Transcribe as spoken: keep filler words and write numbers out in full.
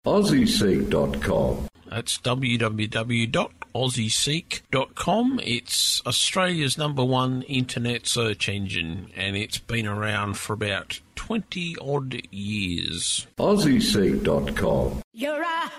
aussie seek dot com. That's w w w dot aussie seek dot com. It's Australia's number one internet search engine, and it's been around for about twenty odd years. aussie seek dot com. You're a